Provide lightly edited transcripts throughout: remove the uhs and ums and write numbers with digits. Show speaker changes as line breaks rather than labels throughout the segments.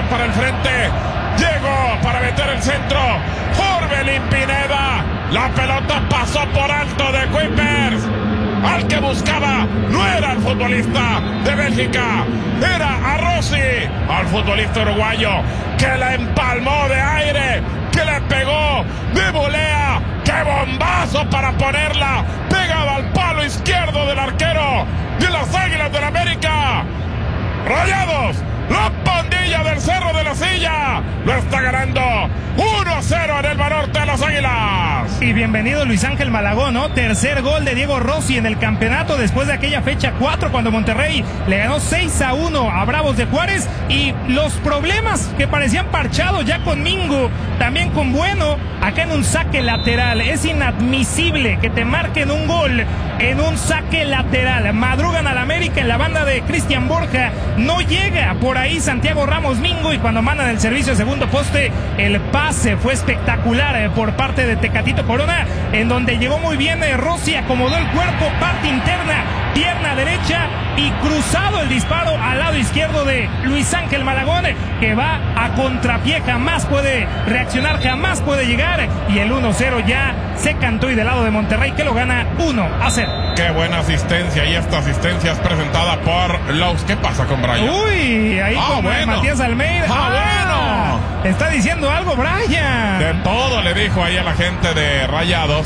para el frente. Llegó para meter el centro. Orbelín Pineda. La pelota pasó por alto de Kuipers. Al que buscaba no era el futbolista de Bélgica, era a Rossi, al futbolista uruguayo, que la empalmó de aire, que le pegó de volea. ¡Qué bombazo para ponerla! Pegada al palo izquierdo del arquero de las Águilas del América. Rayados, la pandilla del Cerro de la Silla lo está ganando 1-0 en el Banorte de las Águilas.
Y bienvenido Luis Ángel Malagón, ¿no? Tercer gol de Diego Rossi en el campeonato después de aquella fecha 4 cuando Monterrey le ganó 6-1 a Bravos de Juárez. Y los problemas que parecían parchados ya con Mingo, también con Bueno, acá en un saque lateral. Es inadmisible que te marquen un gol en un saque lateral. Madrugan al América en la banda de Cristian Borja. No llega por ahí Santiago Ramos Mingo y cuando mandan el servicio de segundo poste, el pase fue espectacular por parte de Tecatito Corona, en donde llegó muy bien Rossi, acomodó el cuerpo, parte interna, pierna derecha y cruzado el disparo al lado izquierdo de Luis Ángel Malagón, que va a contrapié, jamás puede reaccionar, jamás puede llegar, y el 1-0 ya se cantó y del lado de Monterrey que lo gana 1-0.
Qué buena asistencia, y esta asistencia es presentada por Lowe's. ¿Qué pasa con Brian?
Uy, ahí con
bueno.
Matías Almeida.
Bueno.
Está diciendo algo Brian.
De todo le dijo ahí a la gente de Rayados.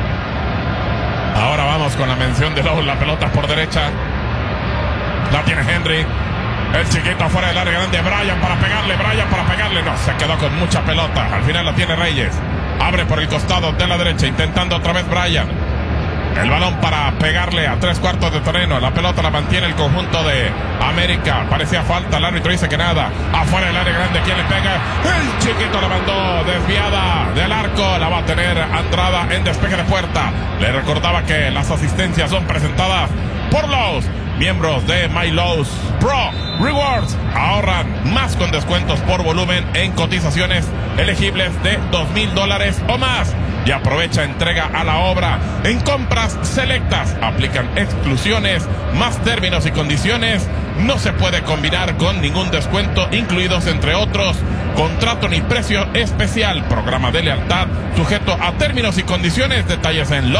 Ahora vamos con la mención de Lowe's. La pelota por derecha. La tiene Henry. El chiquito afuera del área grande. Brian para pegarle. No, se quedó con mucha pelota. Al final la tiene Reyes. Abre por el costado de la derecha. Intentando otra vez Brian. El balón para pegarle a 3/4 de terreno. La pelota la mantiene el conjunto de América. Parecía falta. El árbitro dice que nada. Afuera del área grande. ¿Quién le pega? El chiquito la mandó desviada del arco. La va a tener Andrada en despeje de puerta. Le recordaba que las asistencias son presentadas por Lowe's. Miembros de My Lowe's Pro Rewards ahorran más con descuentos por volumen en cotizaciones elegibles de $2,000 o más. Y aprovecha entrega a la obra. En compras selectas aplican exclusiones, más términos y condiciones. No se puede combinar con ningún descuento, incluidos entre otros contrato ni precio especial, programa de lealtad sujeto a términos y condiciones. Detalles en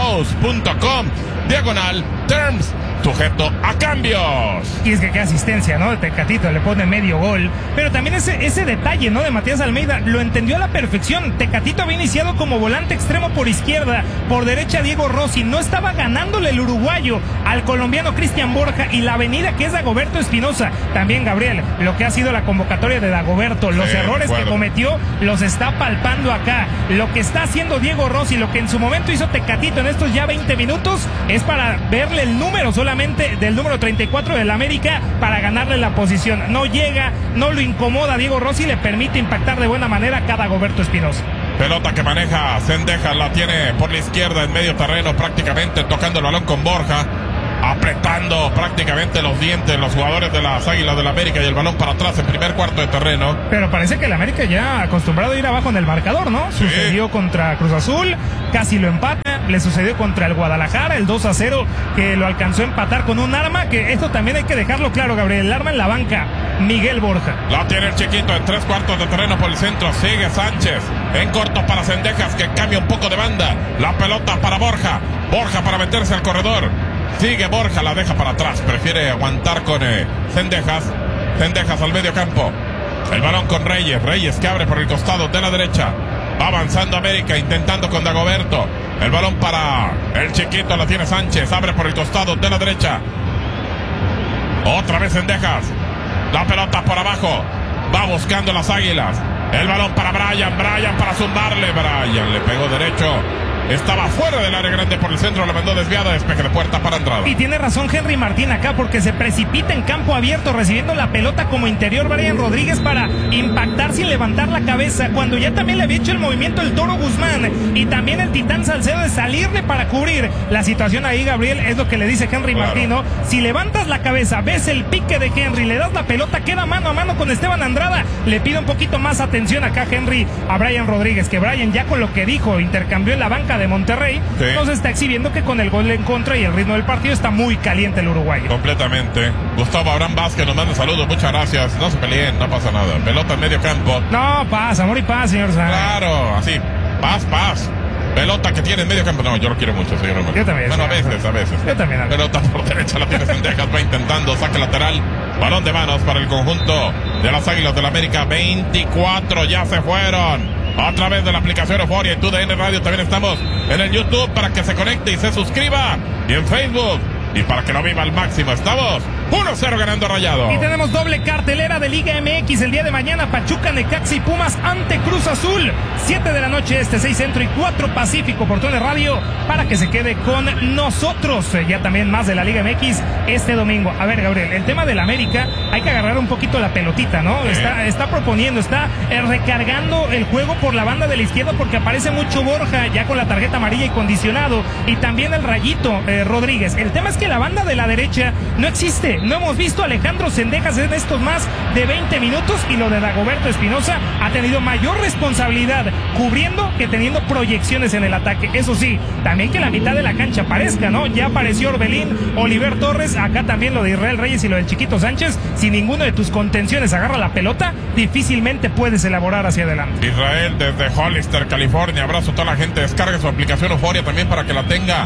Lowe's.com/terms, sujeto a cambios.
Y es que qué asistencia, ¿no? Tecatito le pone medio gol. Pero también ese detalle, ¿no? De Matías Almeida lo entendió a la perfección. Tecatito había iniciado como volante extremo por izquierda, por derecha Diego Rossi. No estaba ganándole el uruguayo al colombiano Cristian Borja, y la avenida que es Dagoberto Espinosa. También Gabriel, lo que ha sido la convocatoria de Dagoberto, los errores que cometió los está palpando acá. Lo que está haciendo Diego Rossi, lo que en su momento hizo Tecatito en estos ya 20 minutos, es para verle el número solamente del número 34 del América para ganarle la posición. No llega, no lo incomoda Diego Rossi, le permite impactar de buena manera a cada Dagoberto Espinosa.
Pelota que maneja Zendejas, la tiene por la izquierda en medio terreno, prácticamente tocando el balón con Borja, apretando prácticamente los dientes los jugadores de las Águilas del América, y el balón para atrás en primer cuarto de terreno.
Pero parece que el América ya acostumbrado a ir abajo en el marcador, ¿no? Sí. Sucedió contra Cruz Azul, casi lo empata, le sucedió contra el Guadalajara, el 2-0, que lo alcanzó a empatar con un arma, que esto también hay que dejarlo claro, Gabriel, el arma en la banca, Miguel Borja.
La tiene el chiquito en 3/4 de terreno por el centro, sigue Sánchez, en corto para Zendejas, que cambia un poco de banda, la pelota para Borja para meterse al corredor. Sigue Borja, la deja para atrás. Prefiere aguantar con Zendejas al medio campo. El balón con Reyes que abre por el costado de la derecha. Va avanzando América, intentando con Dagoberto. El balón para el chiquito, la tiene Sánchez. Abre por el costado de la derecha. Otra vez Zendejas. La pelota por abajo. Va buscando las Águilas. El balón para Brian para zumbarle. Brian le pegó derecho. Estaba fuera del área grande por el centro, la mandó desviada, despeje de puerta para Andrada.
Y tiene razón Henry Martín acá, porque se precipita en campo abierto recibiendo la pelota como interior Brian Rodríguez para impactar sin levantar la cabeza, cuando ya también le había hecho el movimiento el Toro Guzmán y también el Titán Salcedo de salirle para cubrir la situación ahí. Gabriel, es lo que le dice Henry Martín, ¿no? Si levantas la cabeza, ves el pique de Henry, le das la pelota, queda mano a mano con Esteban Andrada, le pide un poquito más atención acá Henry a Brian Rodríguez, que Brian ya con lo que dijo intercambió en la banca de Monterrey,
Sí.
nos está exhibiendo que con el gol en contra y el ritmo del partido está muy caliente el uruguayo.
Completamente. Gustavo Abraham Vázquez nos manda saludos, muchas gracias. No se peleen, no pasa nada. Pelota en medio campo.
No, paz, amor y paz, señor Sáenz.
Claro, así. Paz. Pelota que tiene en medio campo. No, yo lo quiero mucho, señor Romero.
Yo también.
Bueno, a veces.
Yo también.
Pelota por derecha, la tiene Sendejas, va intentando, saque lateral, balón de manos para el conjunto de las Águilas del América. 24 ya se fueron. A través de la aplicación Euforia y TUDN Radio también estamos en el YouTube para que se conecte y se suscriba. Y en Facebook. Y para que lo viva al máximo, estamos 1-0 ganando Rayado.
Y tenemos doble cartelera de Liga MX el día de mañana. Pachuca, Necaxa y Pumas ante Cruz Azul. 7 de la noche 6 Centro y 4 Pacífico por TUDN Radio para que se quede con nosotros. Ya también más de la Liga MX este domingo. A ver, Gabriel, el tema del América, hay que agarrar un poquito la pelotita, ¿no? Está proponiendo, está recargando el juego por la banda de la izquierda porque aparece mucho Borja ya con la tarjeta amarilla y condicionado. Y también el Rayito Rodríguez. El tema es que la banda de la derecha no existe. No hemos visto a Alejandro Sendejas en estos más de 20 minutos y lo de Dagoberto Espinosa ha tenido mayor responsabilidad cubriendo que teniendo proyecciones en el ataque. Eso sí, también que la mitad de la cancha aparezca, ¿no? Ya apareció Orbelín, Oliver Torres, acá también lo de Israel Reyes y lo del Chiquito Sánchez. Si ninguno de tus contenciones agarra la pelota, difícilmente puedes elaborar hacia adelante.
Israel desde Hollister, California. Abrazo a toda la gente. Descargue su aplicación Euforia también para que la tenga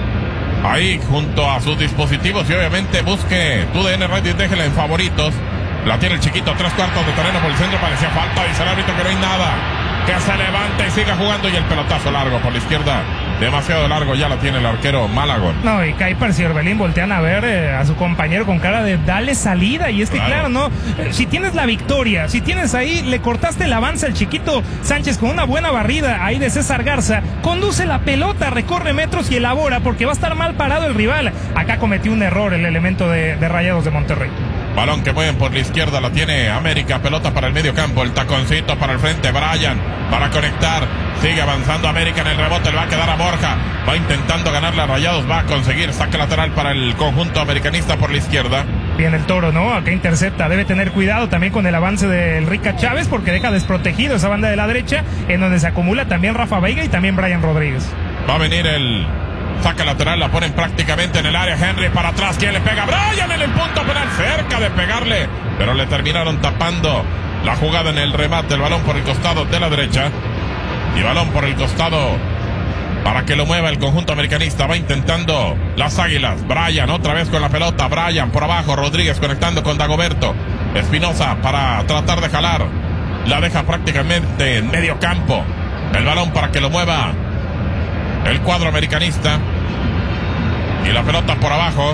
ahí junto a sus dispositivos y obviamente busque TUDN Radio y déjela en favoritos. La tiene el Chiquito, 3/4 de terreno por el centro, parecía falta, dice el árbitro que no hay nada, que se levante y siga jugando y el pelotazo largo por la izquierda, demasiado largo, ya la tiene el arquero Malagón.
No, y Kuipers y Orbelín voltean a ver a su compañero con cara de dale salida, y es que claro, no, si tienes la victoria, si tienes ahí, le cortaste el avance al Chiquito Sánchez con una buena barrida ahí de César Garza, conduce la pelota, recorre metros y elabora porque va a estar mal parado el rival. Acá cometió un error el elemento de Rayados de Monterrey.
Balón que mueven por la izquierda, la tiene América, pelota para el medio campo, el taconcito para el frente, Brian, para conectar, sigue avanzando América en el rebote, le va a quedar a Borja, va intentando ganarle a Rayados, va a conseguir saque lateral para el conjunto americanista por la izquierda.
Bien el Toro, ¿no? Acá intercepta, debe tener cuidado también con el avance del Rica Chávez porque deja desprotegido esa banda de la derecha, en donde se acumula también Rafa Veiga y también Brian Rodríguez.
Va a venir el saque lateral, la ponen prácticamente en el área, Henry para atrás, ¿quién le pega? Brian en el punto penal, cerca de pegarle, pero le terminaron tapando la jugada en el remate, el balón por el costado de la derecha, y balón por el costado para que lo mueva el conjunto americanista, va intentando las Águilas, Brian otra vez con la pelota, Brian por abajo, Rodríguez conectando con Dagoberto, Espinosa para tratar de jalar, la deja prácticamente en medio campo, el balón para que lo mueva el cuadro americanista y la pelota por abajo,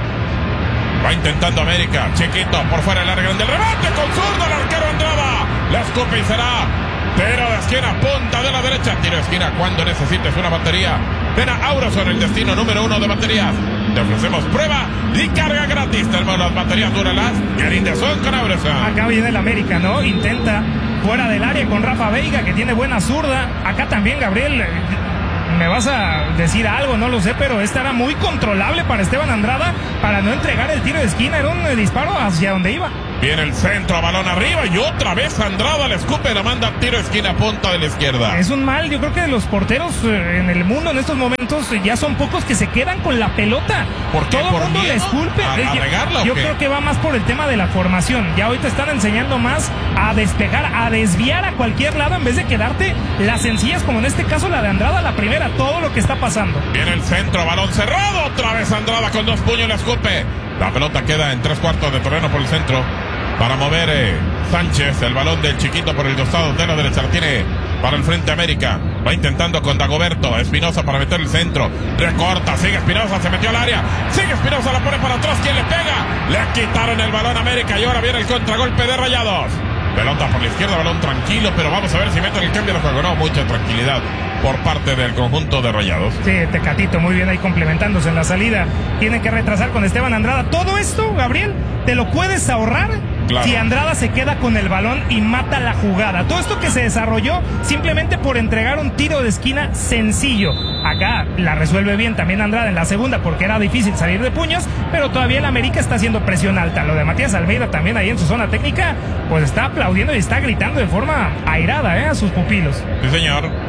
va intentando América, Chiquito por fuera del área grande, el remate con zurdo, el arquero Andrada, la escupe y será tiro de esquina, punta de la derecha, tiro de esquina cuando necesites una batería. Ven a Auroson, el destino número 1 de baterías. Te ofrecemos prueba y carga gratis. Tenemos las baterías Duralas que rinden son con Auroson.
Acá viene el América, ¿no? Intenta fuera del área con Rafa Veiga, que tiene buena zurda. Acá también, Gabriel, me vas a decir algo, no lo sé, pero esta era muy controlable para Esteban Andrada para no entregar el tiro de esquina. Era un disparo hacia donde iba.
Viene el centro, balón arriba y otra vez Andrada le escupe, la manda tiro de esquina, punta de la izquierda.
Es un mal, yo creo que de los porteros en el mundo en estos momentos ya son pocos que se quedan con la pelota.
¿Por qué?
Todo el mundo le esculpe.
¿A regarla,
yo
o qué?
creo que va más por el tema de la formación. Ya hoy te están enseñando más a despejar, a desviar a cualquier lado en vez de quedarte las sencillas, como en este caso la de Andrada, la primera, todo lo que está pasando.
Viene el centro, balón cerrado, otra vez Andrada con 2 puños le escupe. La pelota queda en 3/4 de terreno por el centro. Para mover Sánchez, el balón del Chiquito por el costado de la derecha, la tiene para el frente América, va intentando con Dagoberto, Espinosa para meter el centro, recorta, sigue Espinosa, se metió al área, sigue Espinosa, la pone para atrás, ¿quién le pega? Le quitaron el balón a América y ahora viene el contragolpe de Rayados. Pelota por la izquierda, balón tranquilo, pero vamos a ver si meten el cambio de juego. No, mucha tranquilidad por parte del conjunto de Rayados.
Sí, Tecatito muy bien ahí complementándose en la salida. Tienen que retrasar con Esteban Andrada. Todo esto, Gabriel, te lo puedes ahorrar. Claro. Si Andrada se queda con el balón y mata la jugada. Todo esto que se desarrolló simplemente por entregar un tiro de esquina sencillo. Acá la resuelve bien también Andrada en la segunda porque era difícil salir de puños, pero todavía el América está haciendo presión alta. Lo de Matías Almeida también ahí en su zona técnica, pues está aplaudiendo y está gritando de forma airada a sus pupilos.
Sí, señor.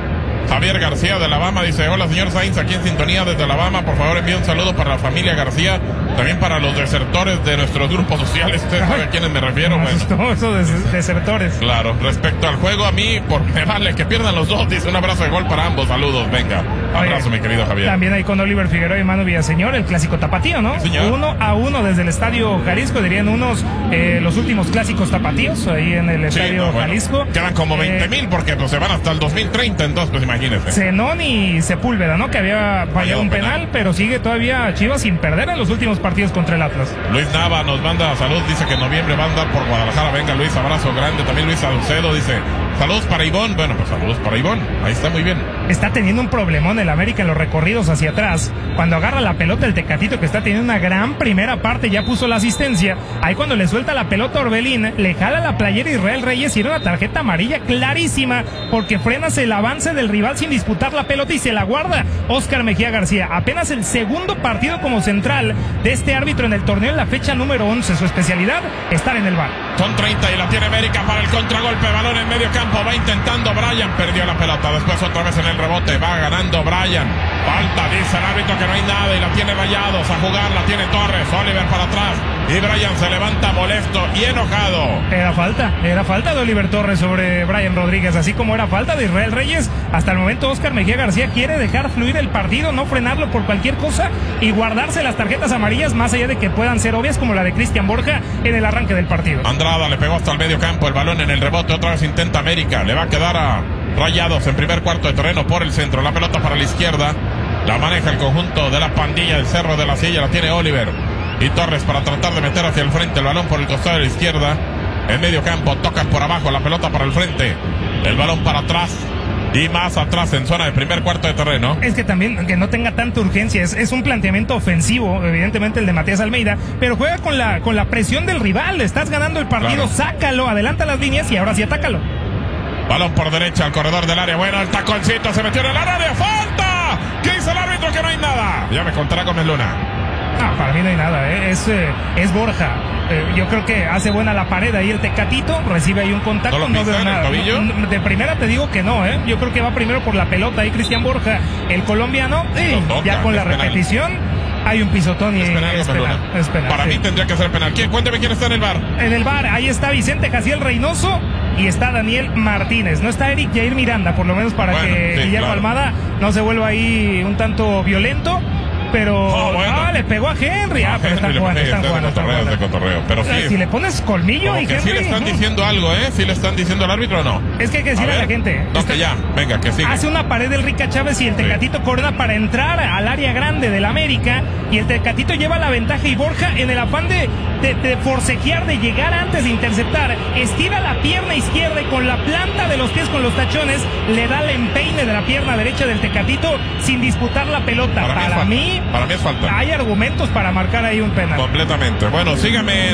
Javier García de Alabama dice: hola señor Sainz, aquí en sintonía desde Alabama, por favor envíe un saludo para la familia García, también para los desertores de nuestros grupos sociales. Usted sabe a quiénes me refiero.
Bueno, eso de desertores.
Claro, respecto al juego, a mí me vale que pierdan los dos, dice: un abrazo de gol para ambos, saludos, venga, abrazo. Oye, mi querido Javier.
También ahí con Oliver Figueroa y Manu Villaseñor, el clásico tapatío, ¿no?
Sí,
1-1 desde el Estadio Jalisco, dirían unos, los últimos clásicos tapatíos ahí en el Estadio Jalisco.
Quedan como 20,000 porque pues, se van hasta el 2030, entonces pues imagínese.
Zenón y Sepúlveda, ¿no? Que había fallado un penal, pero sigue todavía Chivas sin perder en los últimos partidos contra el Atlas.
Luis Nava nos manda salud, dice que en noviembre va a andar por Guadalajara. Venga Luis, abrazo grande. También Luis Saucedo dice: saludos para Ivón. Bueno, pues saludos para Ivón, ahí está, muy bien.
Está teniendo un problemón el América en los recorridos hacia atrás. Cuando agarra la pelota el Tecatito, que está teniendo una gran primera parte, ya puso la asistencia. Ahí cuando le suelta la pelota a Orbelín, le jala la playera Israel Reyes y era una tarjeta amarilla clarísima, porque frenas el avance del rival sin disputar la pelota y se la guarda Óscar Mejía García. Apenas el segundo partido como central de este árbitro en el torneo en la fecha número 11. Su especialidad, estar en el bar.
Son 30 y la tiene América para el contragolpe. Balón en medio campo, va intentando Brian, perdió la pelota. Después otra vez en el rebote, va ganando Brian. Falta, dice el árbitro que no hay nada y la tiene Rayados. A jugar la tiene Torres, Oliver para atrás. Y Brian se levanta molesto y enojado.
Era falta de Oliver Torres sobre Brian Rodríguez, así como era falta de Israel Reyes. Hasta el momento Óscar Mejía García quiere dejar fluir el partido, no frenarlo por cualquier cosa y guardarse las tarjetas amarillas, más allá de que puedan ser obvias, como la de Cristian Borja en el arranque del partido.
Andrada le pegó hasta el medio campo, el balón en el rebote, otra vez intenta América, le va a quedar a Rayados en primer cuarto de terreno por el centro, la pelota para la izquierda, la maneja el conjunto de la pandilla del Cerro de la Silla, la tiene Oliver y Torres para tratar de meter hacia el frente, el balón por el costado de la izquierda, en medio campo, tocan por abajo, la pelota para el frente, el balón para atrás y más atrás en zona de primer cuarto de terreno.
Es que también que no tenga tanta urgencia, es un planteamiento ofensivo, evidentemente el de Matías Almeida, pero juega con la presión del rival, estás ganando el partido, claro. Sácalo, adelanta las líneas y ahora sí atácalo.
Balón por derecha al corredor del área, bueno, el taconcito se metió en el área, ¡falta! ¿Qué dice el árbitro? Que no hay nada. Ya me contará Gómez Luna.
Para mí no hay nada, es Borja. Yo creo que hace buena la pared ahí el Tecatito, recibe ahí un contacto,
no veo nada.
De primera te digo que no, yo creo que va primero por la pelota ahí Cristian Borja, el colombiano, ya con la repetición hay un pisotón y es penal.
Para mí tendría que ser penal. Cuénteme quién está en el bar.
En el bar, ahí está Vicente Jaciel Reynoso y está Daniel Martínez. No está Eric Jair Miranda, por lo menos para que Guillermo Almada no se vuelva ahí un tanto violento. Pero le pegó a Henry. Pero están jugando.
De cotorreo. Pero sí,
si le pones colmillo y
que
Henry,
sí le están diciendo algo, ¿sí le están diciendo al árbitro o no?
Es que hay que decirle a la gente.
No, que ya, venga, que siga.
Hace una pared del Rica Chávez y el Tecatito corona para entrar al área grande del América. Y el Tecatito lleva la ventaja y Borja, en el afán de forcejear, de llegar antes de interceptar, estira la pierna izquierda y con la planta de los pies, con los tachones, le da el empeine de la pierna derecha del Tecatito sin disputar la pelota. Para mí
es falta.
Hay argumentos para marcar ahí un penal.
Completamente. Bueno, sígame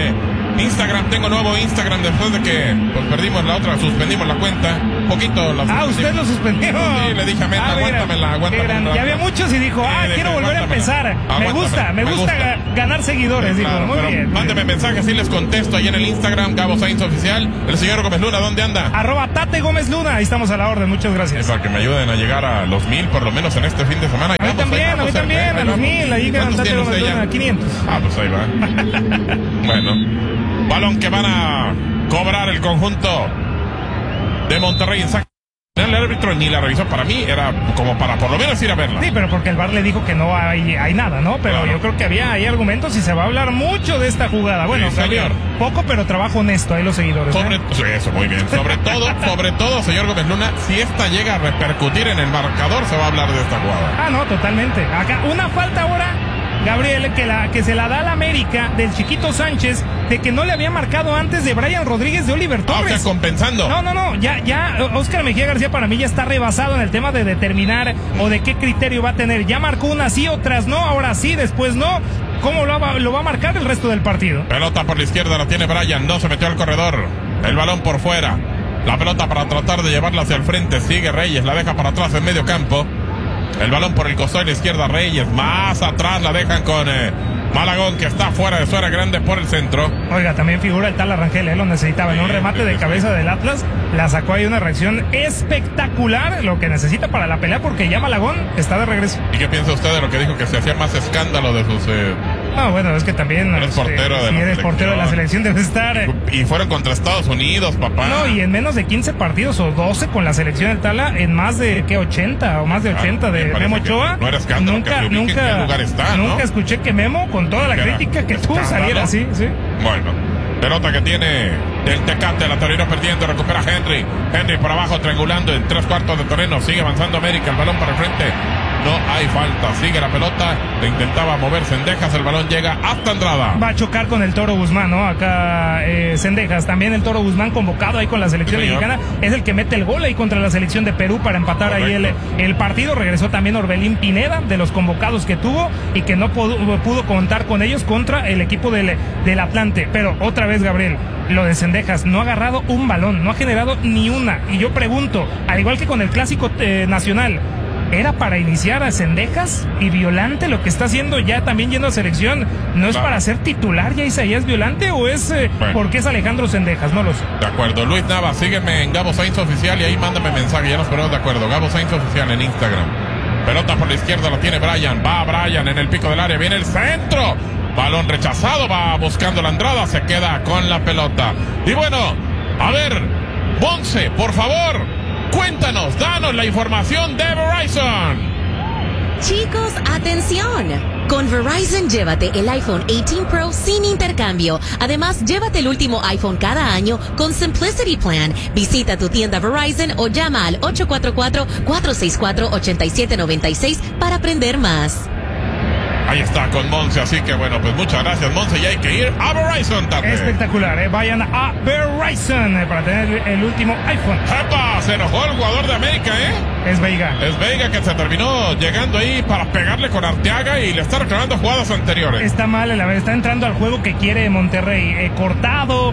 en Instagram. Tengo nuevo Instagram después de que perdimos la otra, suspendimos la cuenta. Un poquito la
usted lo suspendió.
Sí, le dije a Meta, aguántamela.
Ya había muchos y dijo, quiero volver a empezar. Me gusta ganar seguidores.
Claro,
dijo, muy bien.
Mándeme mensajes, sí les contesto ahí en el Instagram, Gabo Sainz Oficial. El señor Gómez Luna, ¿dónde anda?
@Tate Gómez Luna, ahí estamos a la orden, muchas gracias.
Para que me ayuden a llegar a los 1000 por lo menos en este fin de semana.
A mí también, a los 1000, ahí ganan Tate Gómez Luna, 500.
Pues ahí va. Bueno, balón que van a cobrar el conjunto de Monterrey en saque. El árbitro ni la revisó, para mí era como para por lo menos ir a verla.
Sí, pero porque el VAR le dijo que no hay nada, ¿no? Pero claro, yo creo que hay argumentos y se va a hablar mucho de esta jugada. Bueno,
sí, señor.
Poco, pero trabajo honesto, ahí los seguidores.
Sí, eso, muy bien. Sobre todo, señor Gómez Luna, si esta llega a repercutir en el marcador, se va a hablar de esta jugada.
No, totalmente. Acá, una falta ahora, Gabriel, que se la da al América del Chiquito Sánchez, de que no le había marcado antes de Brian Rodríguez de Oliver Torres.
O sea, compensando.
No, ya Óscar Mejía García para mí ya está rebasado en el tema de determinar o de qué criterio va a tener. Ya marcó unas sí, otras no, ahora sí, después no. ¿Cómo lo va a marcar el resto del partido?
Pelota por la izquierda, la tiene Brian, no se metió al corredor. El balón por fuera. La pelota para tratar de llevarla hacia el frente, sigue Reyes, la deja para atrás en medio campo. El balón por el costado de la izquierda, Reyes. Más atrás la dejan con Malagón, que está fuera de su área grande por el centro.
Oiga, también figura el tal Arrangel, lo necesitaba en un remate de cabeza del Atlas. La sacó ahí una reacción espectacular, lo que necesita para la pelea, porque ya Malagón está de regreso.
¿Y qué piensa usted de lo que dijo, que se hacía más escándalo de sus...
No, bueno, es que también...
Eres portero de la
eres portero de la selección, debe estar...
Y fueron contra Estados Unidos, papá.
No, y en menos de 15 partidos o 12 con la selección del Tala, en más de, ¿qué? 80 o más de 80 de Memo Ochoa.
No era escándalo,
nunca
¿no?
escuché que Memo, con toda la crítica que tuvo, saliera así, sí.
Bueno, pelota que tiene el Tecate, la terminó perdiendo, recupera Henry por abajo, triangulando en 3/4 de terreno, sigue avanzando América, el balón para el frente, no hay falta, sigue la pelota, le intentaba mover Cendejas, el balón llega hasta Andrada.
Va a chocar con el Toro Guzmán, ¿no? Acá Cendejas, también el Toro Guzmán convocado ahí con la selección mexicana, es el que mete el gol ahí contra la selección de Perú para empatar. Correcto. Ahí el partido. Regresó también Orbelín Pineda, de los convocados que tuvo y que no pudo contar con ellos contra el equipo del Atlante. Pero otra vez, Gabriel, lo de Cendejas, no ha agarrado un balón, no ha generado ni una. Y yo pregunto, al igual que con el Clásico Nacional, ¿era para iniciar a Cendejas y Violante lo que está haciendo ya también yendo a selección? ¿No es para ser titular ya Isaías Violante o es porque es Alejandro Cendejas? No lo sé.
De acuerdo, Luis Navas, sígueme en Gabo Sainz Oficial y ahí mándame mensaje, ya nos ponemos de acuerdo. Gabo Sainz Oficial en Instagram. Pelota por la izquierda, lo tiene Brian, va Brian en el pico del área, viene el centro. Balón rechazado, va buscando la Andrada, se queda con la pelota. Y bueno, a ver, Monse, por favor, cuéntanos, danos la información de Verizon.
Chicos, atención. Con Verizon, llévate el iPhone 18 Pro sin intercambio. Además, llévate el último iPhone cada año con Simplicity Plan. Visita tu tienda Verizon o llama al 844-464-8796 para aprender más.
Ahí está con Monse, así que bueno, pues muchas gracias, Monse, y hay que ir a Verizon también.
Espectacular, vayan a Verizon para tener el último iPhone.
¡Epa! Se enojó el jugador de América,
Es Veiga.
Es Veiga, que se terminó llegando ahí para pegarle con Arteaga y le está reclamando jugadas anteriores.
Está mal, está entrando al juego que quiere Monterrey, cortado,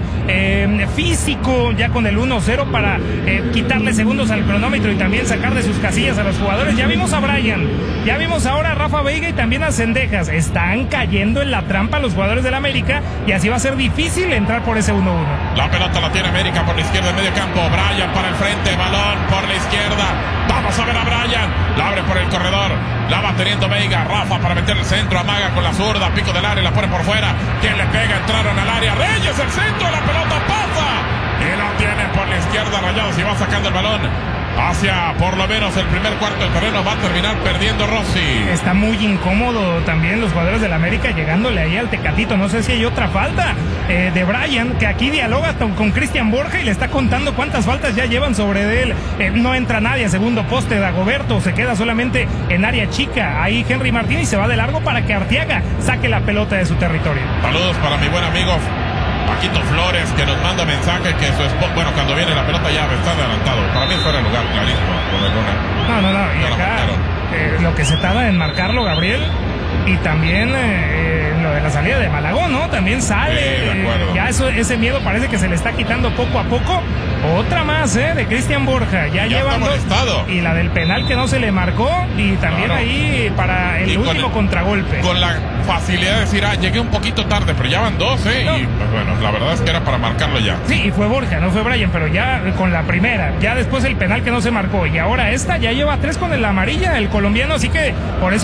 físico, ya con el 1-0 para quitarle segundos al cronómetro y también sacar de sus casillas a los jugadores. Ya vimos a Brian, ya vimos ahora a Rafa Veiga y también a Cendejas. Están cayendo en la trampa los jugadores del América y así va a ser difícil entrar por ese 1-1.
La pelota la tiene América por la izquierda en medio campo. Brian para el frente, balón por la izquierda. Vamos a ver a Brian, la abre por el corredor, la va teniendo Veiga. Rafa para meter el centro, amaga con la zurda, pico del área, la pone por fuera. ¿Quién le pega? Entraron al área. Reyes, el centro, la pelota pasa y la tiene por la izquierda. Rayados y va sacando el balón hacia por lo menos el primer cuarto del terreno. Va a terminar perdiendo Rossi.
Está muy incómodo también los jugadores del América llegándole ahí al Tecatito. No sé si hay otra falta de Brian, que aquí dialoga con Cristian Borja y le está contando cuántas faltas ya llevan sobre él. No entra nadie a segundo poste. Dagoberto se queda solamente en área chica. Ahí Henry Martínez se va de largo para que Arteaga saque la pelota de su territorio.
Saludos para mi buen amigo Paquito Flores, que nos manda mensaje que su esposo, bueno, cuando viene la pelota ya está adelantado. Para mí fuera de lugar, clarísimo, por alguna.
No. Y acá lo que se tarda en marcarlo, Gabriel, y también lo de la salida de Malagón, ¿no? También sale. Ya ese miedo parece que se le está quitando poco a poco. Otra más, de Cristian Borja. Ya llevan dos. Y la del penal que no se le marcó. Y también ahí para el último contragolpe.
Con la facilidad de decir, llegué un poquito tarde, pero ya van dos, No. Y pues bueno, la verdad es que era para marcarlo ya.
Sí, y fue Borja, no fue Brian, pero ya con la primera. Ya después el penal que no se marcó. Y ahora esta ya lleva 3 con la amarilla, el colombiano. Así que por eso